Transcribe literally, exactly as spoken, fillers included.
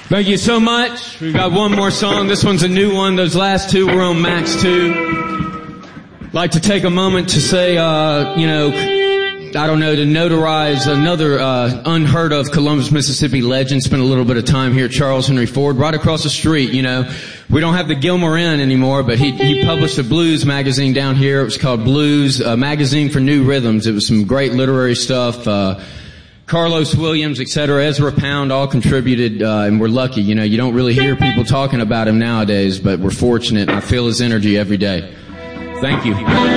Thank you so much. We've got one more song. This one's a new one. Those last two were on Max two. I'd like to take a moment to say, uh, you know, I don't know, to notarize another uh, unheard of Columbus, Mississippi legend. Spent a little bit of time here, Charles Henry Ford, right across the street. You know, we don't have the Gilmore Inn anymore, but he he published a blues magazine down here. It was called Blues, a magazine for new rhythms. It was some great literary stuff. Uh, Carlos Williams, et cetera, Ezra Pound all contributed, uh, and we're lucky. You know, you don't really hear people talking about him nowadays, but we're fortunate. I feel his energy every day. Thank you.